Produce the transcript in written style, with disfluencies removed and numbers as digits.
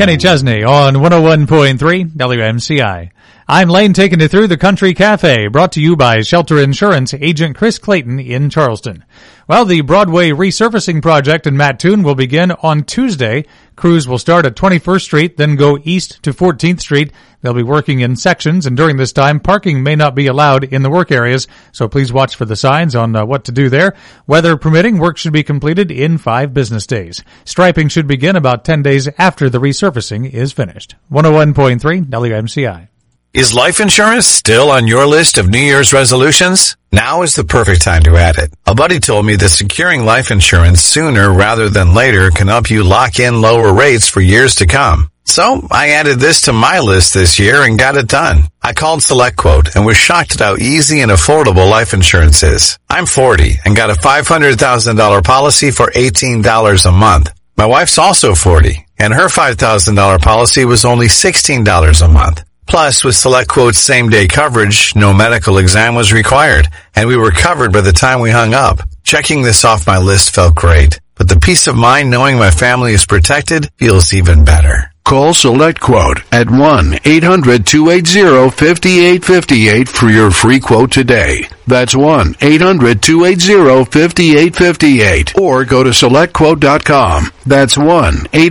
Kenny Chesney on 101.3 WMCI. I'm Lane taking you through the Country Cafe, brought to you by Shelter Insurance agent Chris Clayton in Charleston. Well, the Broadway resurfacing project in Mattoon will begin on Tuesday. Crews will start at 21st Street, then go east to 14th Street. They'll be working in sections, and during this time, parking may not be allowed in the work areas, so please watch for the signs on what to do there. Weather permitting, work should be completed in 5 business days. Striping should begin about 10 days after the resurfacing is finished. 101.3 WMCI. Is life insurance still on your list of New Year's resolutions? Now is the perfect time to add it. A buddy told me that securing life insurance sooner rather than later can help you lock in lower rates for years to come. So I added this to my list this year and got it done. I called SelectQuote and was shocked at how easy and affordable life insurance is. I'm 40 and got a $500,000 policy for $18 a month. My wife's also 40 and her $5,000 policy was only $16 a month. Plus, with SelectQuote's same-day coverage, no medical exam was required, and we were covered by the time we hung up. Checking this off my list felt great, but the peace of mind knowing my family is protected feels even better. Call SelectQuote at 1-800-280-5858 for your free quote today. That's 1-800-280-5858. Or go to SelectQuote.com. That's 1-800